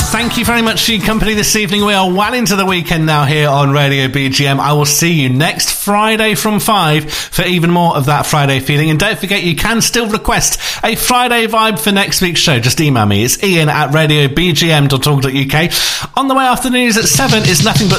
Thank you very much for your company this evening. We are well into the weekend now here on Radio BGM. I will see you next Friday from 5 for even more of that Friday feeling. And don't forget, you can still request a Friday vibe for next week's show. Just email me. It's ian@radiobgm.org.uk. On the way after the news at 7 is nothing but